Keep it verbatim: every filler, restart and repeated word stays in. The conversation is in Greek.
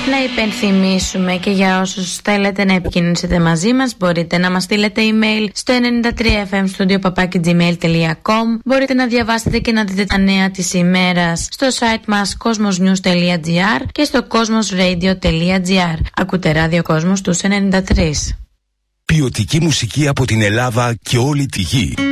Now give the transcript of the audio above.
Να υπενθυμίσουμε και για όσους θέλετε να επικοινωνήσετε μαζί μας, μπορείτε να μας στείλετε email στο ενενήντα τρία εφ εμ studio παπάκι τζι μέιλ τελεία κομ. Μπορείτε να διαβάσετε και να δείτε τα νέα της ημέρας στο site μας cosmosnews τελεία gr και στο cosmosradio τελεία gr. Ακούτε ράδιο Κόσμος τους ενενήντα τρία. Ποιοτική μουσική από την Ελλάδα και όλη τη γη.